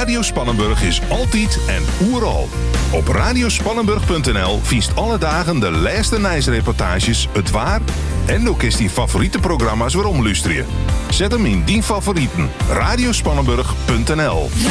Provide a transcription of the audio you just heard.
Radio Spannenburg is altijd en oeral. Op radiospannenburg.nl viest alle dagen de laatste reportages, het waar en ook is die favoriete programma's waarom luisteren. Zet hem in die favorieten. Radiospannenburg.nl.